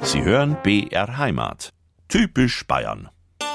Sie hören BR Heimat. Typisch Bayern.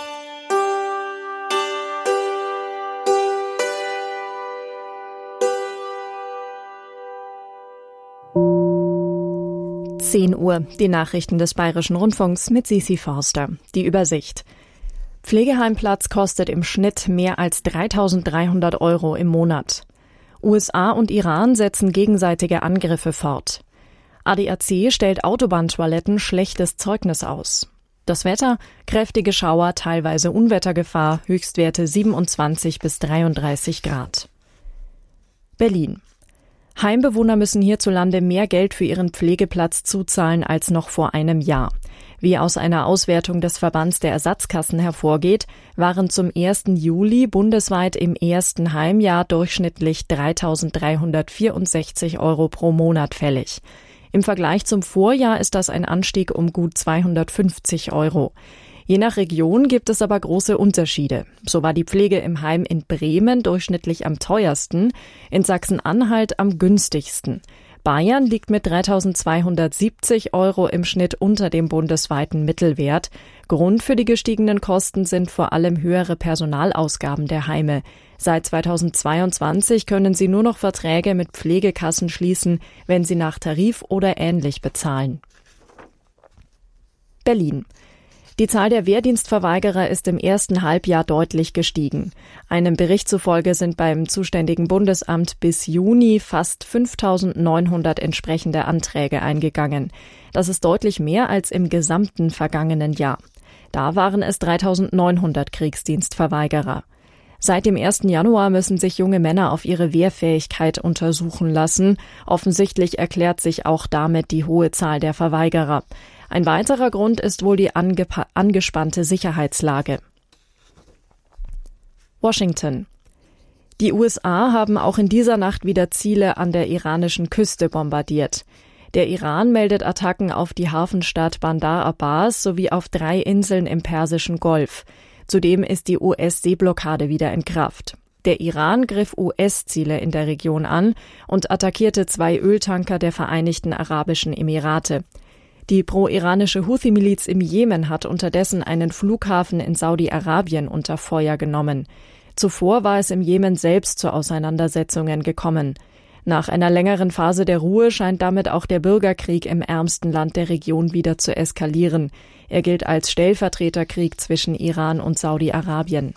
Uhr, die Nachrichten des Bayerischen Rundfunks mit Sisi Forster. Die Übersicht. Pflegeheimplatz kostet im Schnitt mehr als 3.300 € im Monat. USA und Iran setzen gegenseitige Angriffe fort. ADAC stellt Autobahntoiletten schlechtes Zeugnis aus. Das Wetter, kräftige Schauer, teilweise Unwettergefahr, Höchstwerte 27 bis 33 Grad. Berlin. Heimbewohner müssen hierzulande mehr Geld für ihren Pflegeplatz zuzahlen als noch vor einem Jahr. Wie aus einer Auswertung des Verbands der Ersatzkassen hervorgeht, waren zum 1. Juli bundesweit im ersten Heimjahr durchschnittlich 3.364 € pro Monat fällig. Im Vergleich zum Vorjahr ist das ein Anstieg um gut 250 €. Je nach Region gibt es aber große Unterschiede. So war die Pflege im Heim in Bremen durchschnittlich am teuersten, in Sachsen-Anhalt am günstigsten. Bayern liegt mit 3.270 € im Schnitt unter dem bundesweiten Mittelwert. Grund für die gestiegenen Kosten sind vor allem höhere Personalausgaben der Heime. Seit 2022 können sie nur noch Verträge mit Pflegekassen schließen, wenn sie nach Tarif oder ähnlich bezahlen. Berlin. Die Zahl der Wehrdienstverweigerer ist im ersten Halbjahr deutlich gestiegen. Einem Bericht zufolge sind beim zuständigen Bundesamt bis Juni fast 5.900 entsprechende Anträge eingegangen. Das ist deutlich mehr als im gesamten vergangenen Jahr. Da waren es 3.900 Kriegsdienstverweigerer. Seit dem 1. Januar müssen sich junge Männer auf ihre Wehrfähigkeit untersuchen lassen. Offensichtlich erklärt sich auch damit die hohe Zahl der Verweigerer. Ein weiterer Grund ist wohl die angespannte Sicherheitslage. Washington. Die USA haben auch in dieser Nacht wieder Ziele an der iranischen Küste bombardiert. Der Iran meldet Attacken auf die Hafenstadt Bandar Abbas sowie auf 3 Inseln im Persischen Golf. Zudem ist die US-Seeblockade wieder in Kraft. Der Iran griff US-Ziele in der Region an und attackierte 2 Öltanker der Vereinigten Arabischen Emirate. Die pro-iranische Houthi-Miliz im Jemen hat unterdessen einen Flughafen in Saudi-Arabien unter Feuer genommen. Zuvor war es im Jemen selbst zu Auseinandersetzungen gekommen. Nach einer längeren Phase der Ruhe scheint damit auch der Bürgerkrieg im ärmsten Land der Region wieder zu eskalieren. Er gilt als Stellvertreterkrieg zwischen Iran und Saudi-Arabien.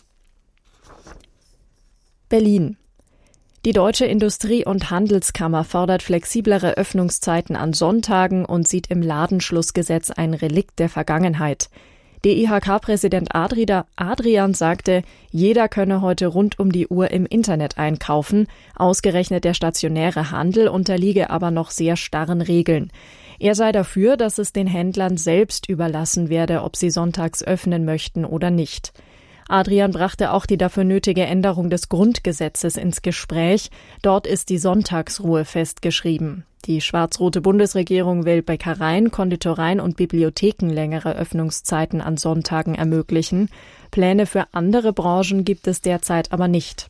Berlin. Die Deutsche Industrie- und Handelskammer fordert flexiblere Öffnungszeiten an Sonntagen und sieht im Ladenschlussgesetz ein Relikt der Vergangenheit. DIHK-Präsident Adrian sagte, jeder könne heute rund um die Uhr im Internet einkaufen. Ausgerechnet der stationäre Handel unterliege aber noch sehr starren Regeln. Er sei dafür, dass es den Händlern selbst überlassen werde, ob sie sonntags öffnen möchten oder nicht. Adrian brachte auch die dafür nötige Änderung des Grundgesetzes ins Gespräch. Dort ist die Sonntagsruhe festgeschrieben. Die schwarz-rote Bundesregierung will Bäckereien, Konditoreien und Bibliotheken längere Öffnungszeiten an Sonntagen ermöglichen. Pläne für andere Branchen gibt es derzeit aber nicht.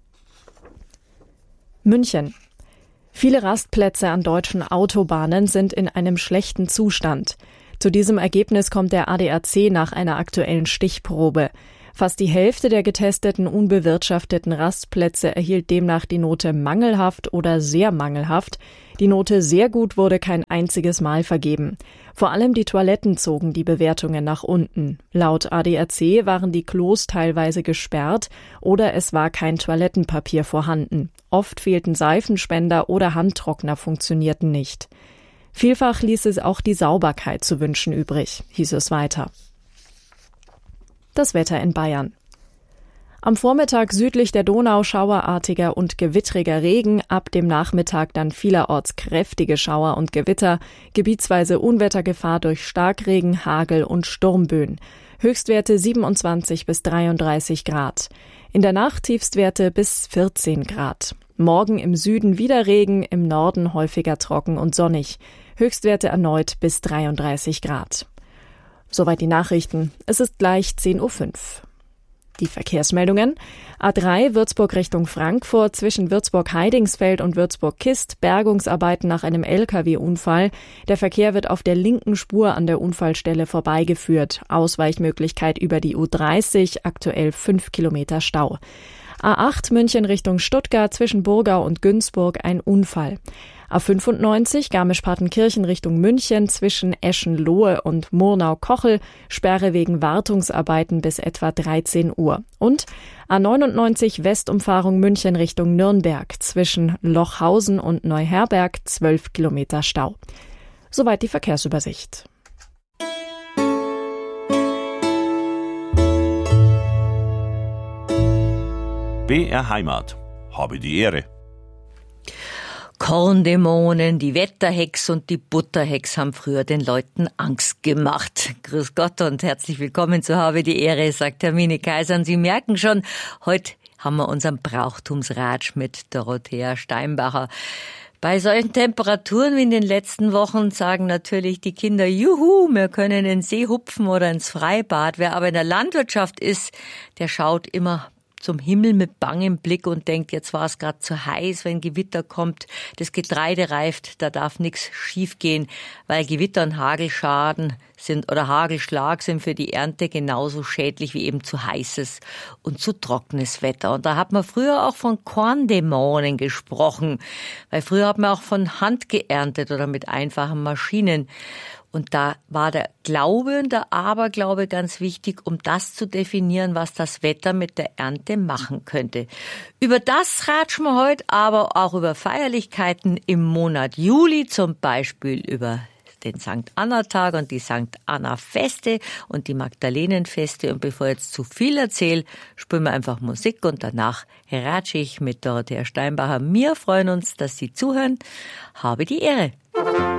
München. Viele Rastplätze an deutschen Autobahnen sind in einem schlechten Zustand. Zu diesem Ergebnis kommt der ADAC nach einer aktuellen Stichprobe. Fast die Hälfte der getesteten unbewirtschafteten Rastplätze erhielt demnach die Note mangelhaft oder sehr mangelhaft. Die Note sehr gut wurde kein einziges Mal vergeben. Vor allem die Toiletten zogen die Bewertungen nach unten. Laut ADAC waren die Klos teilweise gesperrt oder es war kein Toilettenpapier vorhanden. Oft fehlten Seifenspender oder Handtrockner funktionierten nicht. Vielfach ließ es auch die Sauberkeit zu wünschen übrig, hieß es weiter. Das Wetter in Bayern. Am Vormittag südlich der Donau schauerartiger und gewittriger Regen, ab dem Nachmittag dann vielerorts kräftige Schauer und Gewitter, gebietsweise Unwettergefahr durch Starkregen, Hagel und Sturmböen. Höchstwerte 27 bis 33 Grad. In der Nacht Tiefstwerte bis 14 Grad. Morgen im Süden wieder Regen, im Norden häufiger trocken und sonnig. Höchstwerte erneut bis 33 Grad. Soweit die Nachrichten. Es ist gleich 10:05 Uhr. Die Verkehrsmeldungen. A3 Würzburg Richtung Frankfurt zwischen Würzburg-Heidingsfeld und Würzburg-Kist. Bergungsarbeiten nach einem LKW-Unfall. Der Verkehr wird auf der linken Spur an der Unfallstelle vorbeigeführt. Ausweichmöglichkeit über die U30, aktuell 5 Kilometer Stau. A8 München Richtung Stuttgart zwischen Burgau und Günzburg ein Unfall. A95 Garmisch-Partenkirchen Richtung München zwischen Eschenlohe und Murnau-Kochel, Sperre wegen Wartungsarbeiten bis etwa 13 Uhr. Und A99 Westumfahrung München Richtung Nürnberg zwischen Lochhausen und Neuherberg 12 Kilometer Stau. Soweit die Verkehrsübersicht. BR Heimat. Habe die Ehre. Korndämonen, die Wetterhex und die Butterhex haben früher den Leuten Angst gemacht. Grüß Gott und herzlich willkommen zu Habe die Ehre, sagt Hermine Kaiser. Und Sie merken schon, heute haben wir unseren Brauchtumsratsch mit Dorothea Steinbacher. Bei solchen Temperaturen wie in den letzten Wochen sagen natürlich die Kinder, juhu, wir können in den See hupfen oder ins Freibad. Wer aber in der Landwirtschaft ist, der schaut immer zum Himmel mit bangem Blick und denkt, jetzt war es gerade zu heiß, wenn Gewitter kommt, das Getreide reift, da darf nichts schiefgehen, weil Gewitter und Hagelschaden sind oder Hagelschlag sind für die Ernte genauso schädlich wie eben zu heißes und zu trockenes Wetter. Und da hat man früher auch von Korndämonen gesprochen, weil früher hat man auch von Hand geerntet oder mit einfachen Maschinen. Und da war der Glaube und der Aberglaube ganz wichtig, um das zu definieren, was das Wetter mit der Ernte machen könnte. Über das ratschen wir heute, aber auch über Feierlichkeiten im Monat Juli, zum Beispiel über den St. Anna-Tag und die St. Anna-Feste und die Magdalenenfeste. Und bevor ich jetzt zu viel erzähle, spielen wir einfach Musik und danach ratsche ich mit Dorothea Steinbacher. Wir freuen uns, dass Sie zuhören. Habe die Ehre.